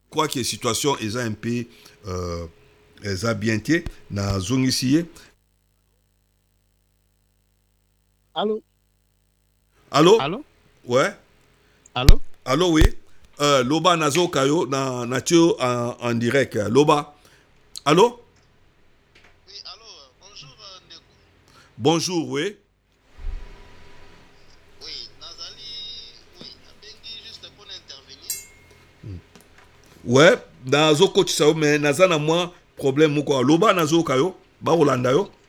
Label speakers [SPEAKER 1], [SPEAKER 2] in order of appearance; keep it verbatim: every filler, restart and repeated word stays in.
[SPEAKER 1] crois que la situation est un peu euh, est bien té na zone ici.
[SPEAKER 2] Allô?
[SPEAKER 1] Allô?
[SPEAKER 2] Allô?
[SPEAKER 1] Ouais.
[SPEAKER 2] Allô?
[SPEAKER 1] Allô, oui. Euh, Loba Nazo Kayo na nature en, en direct. Loba. Allô?
[SPEAKER 3] Oui, allô, euh, bonjour euh, Ndeko.
[SPEAKER 1] Bonjour, oui.
[SPEAKER 3] Oui, Nazali, oui, Abengi juste pour intervenir.
[SPEAKER 1] Ouais, nazo coach sao mais nazana moi problème quoi. Loba Nazo Kayo, ba Rolanda yo.